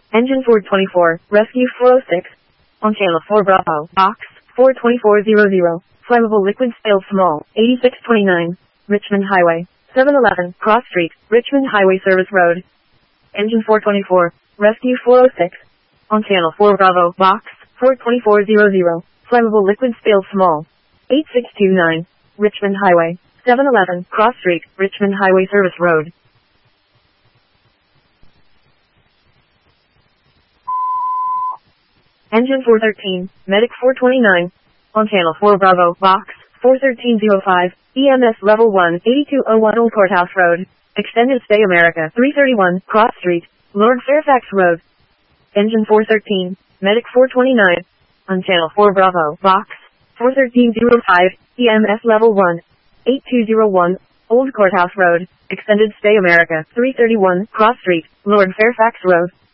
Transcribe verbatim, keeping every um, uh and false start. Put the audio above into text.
Engine four twenty-four, Rescue four oh six. On Channel four Bravo, Box four twenty-four hundred. Flammable liquid spilled small, eighty-six twenty-nine. Richmond Highway, seven eleven, Cross Street, Richmond Highway Service Road. Engine four twenty-four, Rescue four oh six. On Channel four Bravo, Box four twenty-four hundred. Flammable liquid spilled small, eighty-six twenty-nine. Richmond Highway, seven eleven, Cross Street, Richmond Highway Service Road. Engine four thirteen, Medic four twenty-nine. On Channel four Bravo, Box four thirteen oh five, E M S Level one, eighty-two oh one Old Courthouse Road. Extended Stay America, three thirty-one, Cross Street, Lord Fairfax Road. Engine four thirteen, Medic four twenty-nine. On Channel four Bravo, Box four thirteen oh five, E M S Level one, eighty-two oh one, Old Courthouse Road. Extended Stay America, three thirty-one, Cross Street, Lord Fairfax Road.